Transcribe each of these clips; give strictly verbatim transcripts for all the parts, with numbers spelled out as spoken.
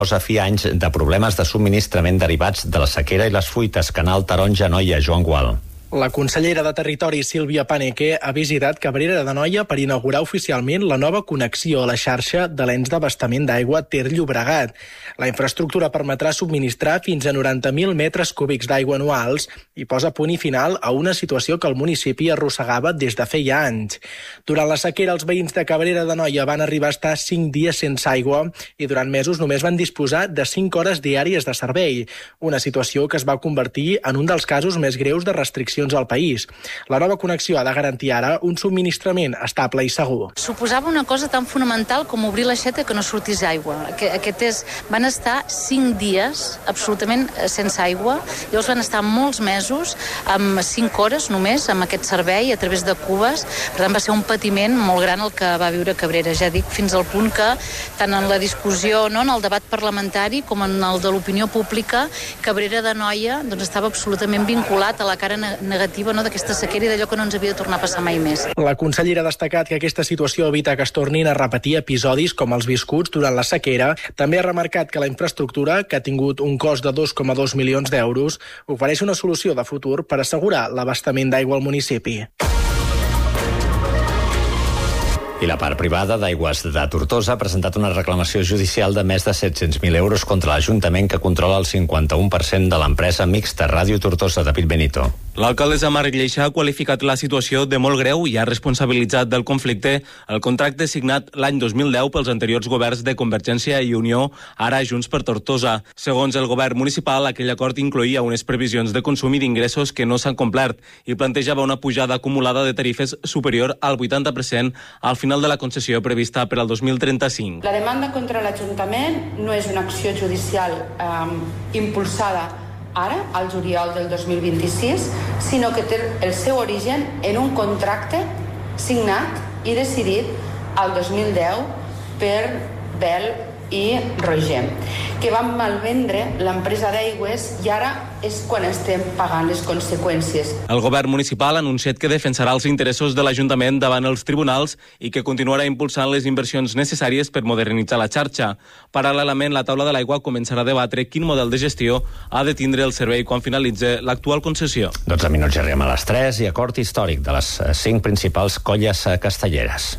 fi a anys de problemes de subministrament derivats de la sequera i les fuites. Canal Taronja-Anoia, Joan Gual. La consellera de Territori, Sílvia Paneque, ha visitat Cabrera d'Anoia per inaugurar oficialment la nova connexió a la xarxa de l'ens d'abastament d'aigua Ter-Llobregat. La infraestructura permetrà subministrar fins a noranta mil metres cúbics d'aigua anuals i posa punt i final a una situació que el municipi arrossegava des de feia anys. Durant la sequera, els veïns de Cabrera d'Anoia van arribar a estar cinc dies sense aigua i durant mesos només van disposar de cinc hores diàries de servei, una situació que es va convertir en un dels casos més greus de restricció al país. La nova connexió ha de garantir ara un subministrament estable i segur. Suposava una cosa tan fonamental com obrir l'aixeta que no sortís aigua. Aquest és, van estar cinc dies absolutament sense aigua, llavors van estar molts mesos amb cinc hores només amb aquest servei a través de cubes. Per tant, va ser un patiment molt gran el que va viure Cabrera. Ja dic, fins al punt que tant en la discussió, no, en el debat parlamentari com en el de l'opinió pública, Cabrera d'Anoia doncs, estava absolutament vinculat a la cara negativa, no, d'aquesta sequera i d'allò que no ens havia de tornar a passar mai més. La consellera ha destacat que aquesta situació evita que es tornin a repetir episodis com els viscuts durant la sequera. També ha remarcat que la infraestructura, que ha tingut un cost de dos coma dos milions d'euros, ofereix una solució de futur per assegurar l'abastament d'aigua al municipi. I la part privada d'Aigües de Tortosa ha presentat una reclamació judicial de més de set-cents mil euros contra l'Ajuntament, que controla el cinquanta-u per cent de l'empresa mixta Ràdio Tortosa. David Benito. L'alcaldessa Mar Lleixa ha qualificat la situació de molt greu i ha responsabilitzat del conflicte el contracte signat l'any dos mil deu pels anteriors governs de Convergència i Unió, ara Junts per Tortosa. Segons el govern municipal, aquell acord incloïa unes previsions de consum i d'ingressos que no s'han complert i plantejava una pujada acumulada de tarifes superior al vuitanta per cent al final de la concessió prevista per al dos mil trenta-cinc. La demanda contra l'Ajuntament no és una acció judicial eh, impulsada ara, al juliol del dos mil vint-i-sis, sinó que té el seu origen en un contracte signat i decidit al dos mil deu per Bel i Roger, que van malvendre l'empresa d'aigües i ara és quan estem pagant les conseqüències. El govern municipal ha anunciat que defensarà els interessos de l'Ajuntament davant els tribunals i que continuarà impulsant les inversions necessàries per modernitzar la xarxa. Paral·lelament, la taula de l'aigua començarà a debatre quin model de gestió ha de tindre el servei quan finalitzi l'actual concessió. dotze minuts i arribem a les tres i acord històric de les cinc principals colles castelleres.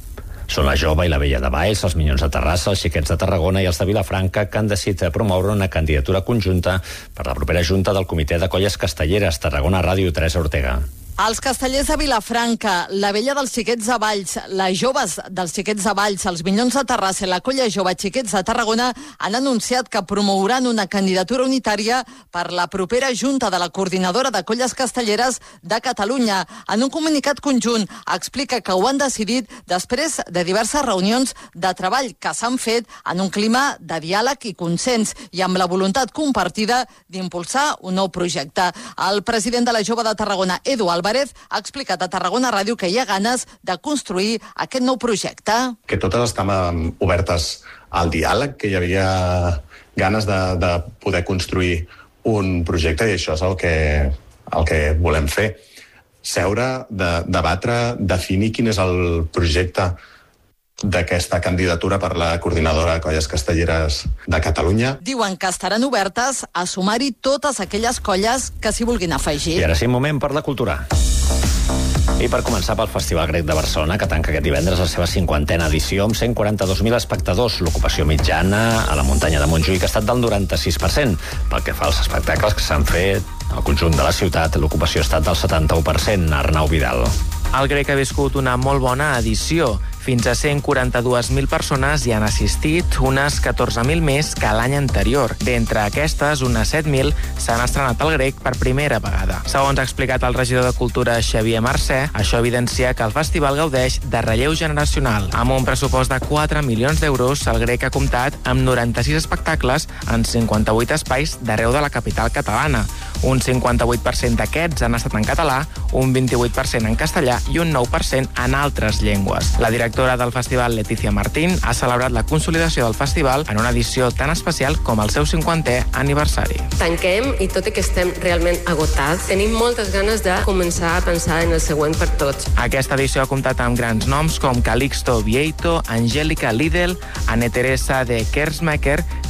Són la Jove i la Vella de Valls, els Minyons de Terrassa, els Xiquets de Tarragona i els de Vilafranca, que han decidit promoure una candidatura conjunta per la propera junta del Comitè de Colles Castelleres. Tarragona Ràdio, Teresa Ortega. Els castellers de Vilafranca, la Vella dels Xiquets de Valls, les Joves dels Xiquets de Valls, els Minyons de Terrassa i la Colla Jove Xiquets de Tarragona han anunciat que promouran una candidatura unitària per la propera junta de la Coordinadora de Colles Castelleres de Catalunya. En un comunicat conjunt explica que ho han decidit després de diverses reunions de treball que s'han fet en un clima de diàleg i consens i amb la voluntat compartida d'impulsar un nou projecte. El president de la Jove de Tarragona, Edu Álvarez, ha explicat a Tarragona Ràdio que hi ha ganes de construir aquest nou projecte. Que totes estem obertes al diàleg, que hi havia ganes de, de poder construir un projecte i això és el que, el que volem fer. Seure, de, debatre, definir quin és el projecte d'aquesta candidatura per la Coordinadora de Colles Castelleres de Catalunya. Diuen que estaran obertes a sumar-hi totes aquelles colles que s'hi vulguin afegir. I ara sí, un moment per la cultura. I per començar pel Festival Grec de Barcelona, que tanca aquest divendres la seva cinquantena edició amb cent quaranta-dos mil espectadors. L'ocupació mitjana a la muntanya de Montjuïc ha estat del noranta-sis per cent. Pel que fa als espectacles que s'han fet al conjunt de la ciutat, l'ocupació ha estat del setanta-u per cent. Arnau Vidal. El Grec ha viscut una molt bona edició. Fins a cent quaranta-dues mil persones hi han assistit, unes catorze mil més que l'any anterior. D'entre aquestes, unes set mil s'han estrenat al Grec per primera vegada. Segons ha explicat el regidor de Cultura Xavier Mercè, això evidencia que el festival gaudeix de relleu generacional. Amb un pressupost de quatre milions d'euros, el Grec ha comptat amb noranta-sis espectacles en cinquanta-vuit espais d'arreu de la capital catalana. Un cinquanta-vuit per cent d'aquests han estat en català, un vint-i-vuit per cent en castellà i un nou per cent en altres llengües. La directora del festival, Letícia Martín, ha celebrat la consolidació del festival en una edició tan especial com el seu cinquantè aniversari. Tanquem i tot i que estem realment agotats, tenim moltes ganes de començar a pensar en el següent per tots. Aquesta edició ha comptat amb grans noms com Calixto Vieito, Angélica Lidl, Anne Teresa de Kersmaker,